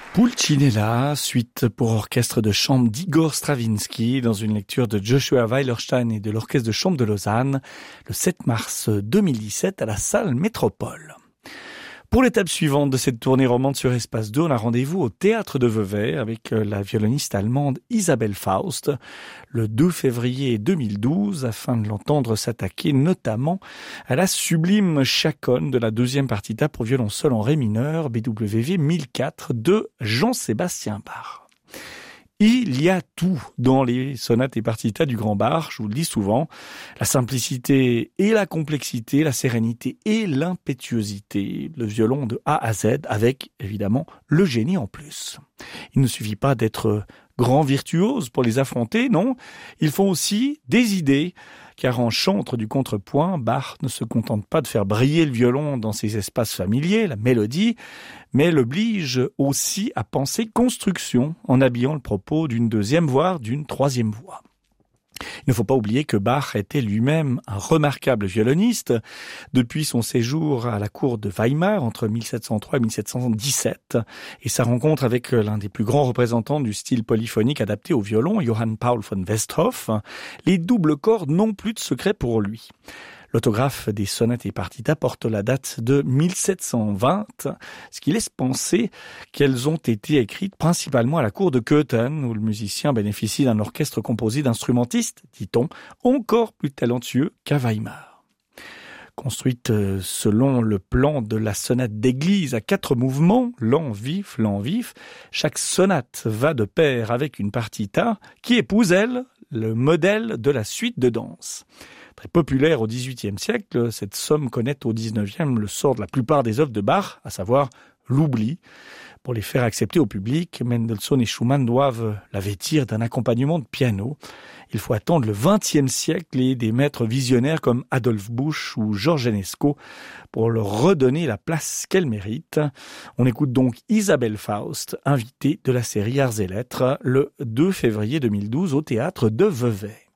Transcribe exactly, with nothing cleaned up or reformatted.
Pulcinella, suite pour orchestre de chambre d'Igor Stravinsky, dans une lecture de Joshua Weilerstein et de l'orchestre de chambre de Lausanne, le sept mars deux mille dix-sept à la salle Métropole. Pour l'étape suivante de cette tournée romande sur Espace deux, on a rendez-vous au Théâtre de Vevey avec la violoniste allemande Isabelle Faust le deux février deux mille douze afin de l'entendre s'attaquer notamment à la sublime chaconne de la deuxième partita pour violon seul en ré mineur B W V mille quatre de Jean-Sébastien Bach. Il y a tout dans les sonates et partitas du grand Bach, je vous le dis souvent, la simplicité et la complexité, la sérénité et l'impétuosité, le violon de A à Z avec évidemment le génie en plus. Il ne suffit pas d'être grand virtuose pour les affronter, non, ils font aussi des idées, car en chantre du contrepoint, Bach ne se contente pas de faire briller le violon dans ses espaces familiers, la mélodie, mais l'oblige aussi à penser construction en habillant le propos d'une deuxième voire d'une troisième voix. Il ne faut pas oublier que Bach était lui-même un remarquable violoniste depuis son séjour à la cour de Weimar entre mille sept cent trois et mille sept cent dix-sept et sa rencontre avec l'un des plus grands représentants du style polyphonique adapté au violon, Johann Paul von Westhoff. Les doubles cordes n'ont plus de secret pour lui. L'autographe des sonates et partitas porte la date de mille sept cent vingt, ce qui laisse penser qu'elles ont été écrites principalement à la cour de Köthen, où le musicien bénéficie d'un orchestre composé d'instrumentistes, dit-on, encore plus talentueux qu'à Weimar. Construite selon le plan de la sonate d'église à quatre mouvements, lent, vif, lent, vif, chaque sonate va de pair avec une partita qui épouse, elle, le modèle de la suite de danse. Très populaire au dix-huitième siècle, cette somme connaît au dix-neuvième le sort de la plupart des œuvres de Bach, à savoir l'oubli. Pour les faire accepter au public, Mendelssohn et Schumann doivent la vêtir d'un accompagnement de piano. Il faut attendre le vingtième siècle et des maîtres visionnaires comme Adolphe Busch ou Georges Enesco pour leur redonner la place qu'elle mérite. On écoute donc Isabelle Faust, invitée de la série Arts et Lettres, le deux février deux mille douze au Théâtre de Vevey.